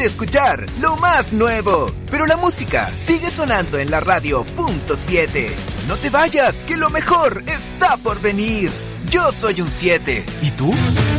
escuchar lo más nuevo. Pero la música sigue sonando en la radio .7. No te vayas, que lo mejor está por venir. Yo soy un 7. ¿Y tú?